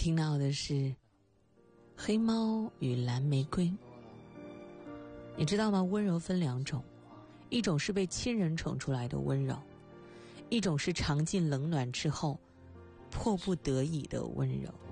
听到的是黑猫与蓝玫瑰。你知道吗？温柔分两种，一种是被亲人宠出来的温柔，一种是尝尽冷暖之后迫不得已的温柔。